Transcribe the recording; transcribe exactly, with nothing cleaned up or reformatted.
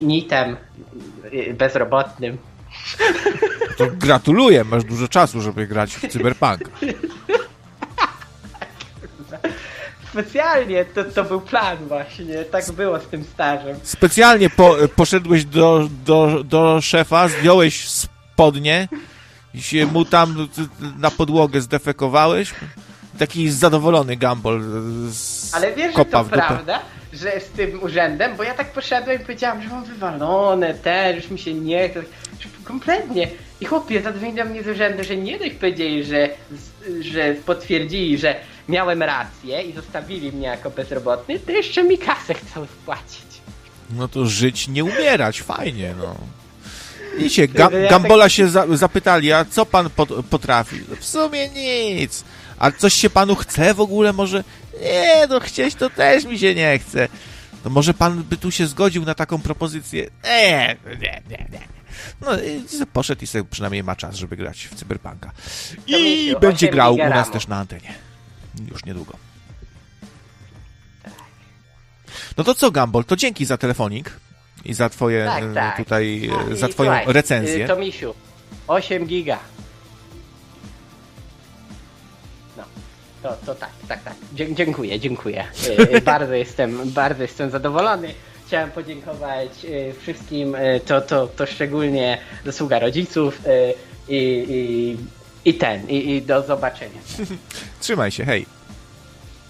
nitem bezrobotnym. To gratuluję, masz dużo czasu, żeby grać w Cyberpunka. Specjalnie to, to był plan właśnie, tak było z tym stażem. Specjalnie po, poszedłeś do, do, do szefa, zdjąłeś spodnie i się mu tam na podłogę zdefekowałeś. Taki zadowolony Gumball z Ale wiesz, że to prawda, że z tym urzędem, bo ja tak poszedłem i powiedziałam, że mam wywalone, ten, już mi się nie chce, kompletnie. I chłopie zadzwonili mnie z urzędu, że nie dość powiedzieli, że, że potwierdzili, że miałem rację i zostawili mnie jako bezrobotny, to jeszcze mi kasę chcą spłacić. No to żyć, nie umierać, fajnie, no. Widzicie, Ga- Gumbola się za- zapytali, a co pan pot- potrafi? W sumie nic. A coś się panu chce w ogóle może? Nie, no chcieć to też mi się nie chce. No może pan by tu się zgodził na taką propozycję? Nie, nie, nie, nie. No i poszedł i sobie przynajmniej ma czas, żeby grać w Cyberpunka. I misiu, będzie grał u nas gigaramu. też na antenie. Już niedługo. No to co, Gumball, to dzięki za telefonik i za twoje Tak, tak. tutaj, I, za twoją słuchaj, recenzję. To misiu, osiem giga. No, to, to tak, tak, tak. Dzie- dziękuję, dziękuję. E, bardzo jestem, bardzo jestem zadowolony. Chciałem podziękować e, wszystkim, e, to, to, to szczególnie zasługa rodziców e, i, i, i ten, i, i do zobaczenia. Trzymaj się, hej.